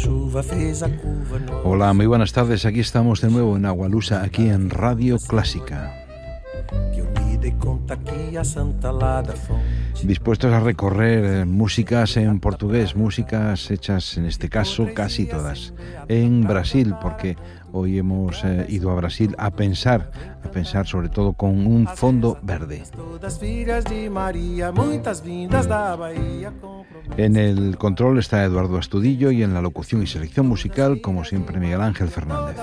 Hola, muy buenas tardes. Aquí estamos de nuevo en Agualusa, aquí en Radio Clásica. Dispuestos a recorrer músicas en portugués, músicas hechas en este caso casi todas en Brasil, porque hoy hemos ido a Brasil a pensar sobre todo con un fondo verde. En el control está Eduardo Astudillo y en la locución y selección musical, como siempre, Miguel Ángel Fernández.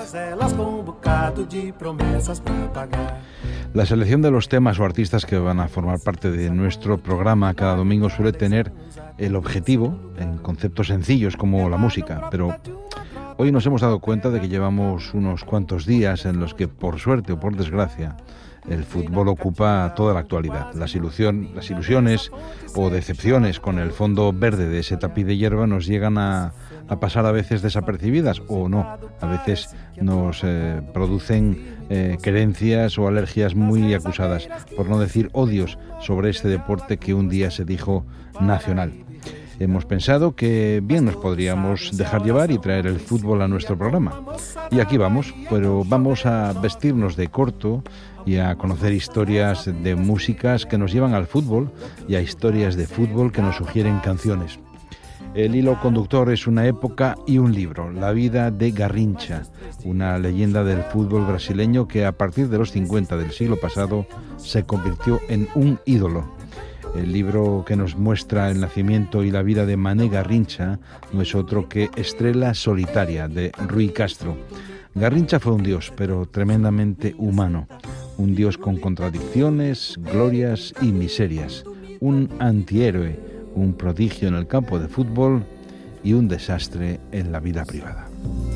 La selección de los temas o artistas que van a formar parte de nuestro programa cada domingo suele tener el objetivo en conceptos sencillos como la música, pero hoy nos hemos dado cuenta de que llevamos unos cuantos días en los que, por suerte o por desgracia, el fútbol ocupa toda la actualidad. Las ilusiones o decepciones con el fondo verde de ese tapiz de hierba nos llegan a pasar a veces desapercibidas o no. A veces nos producen querencias o alergias muy acusadas, por no decir odios, sobre este deporte que un día se dijo nacional. Hemos pensado que bien nos podríamos dejar llevar y traer el fútbol a nuestro programa. Y aquí vamos, pero vamos a vestirnos de corto y a conocer historias de músicas que nos llevan al fútbol y a historias de fútbol que nos sugieren canciones. El hilo conductor es una época y un libro, La vida de Garrincha, una leyenda del fútbol brasileño que a partir de los 50 del siglo pasado se convirtió en un ídolo. El libro que nos muestra el nacimiento y la vida de Mané Garrincha no es otro que Estrella Solitaria, de Rui Castro. Garrincha fue un dios, pero tremendamente humano. Un dios con contradicciones, glorias y miserias. Un antihéroe, un prodigio en el campo de fútbol y un desastre en la vida privada.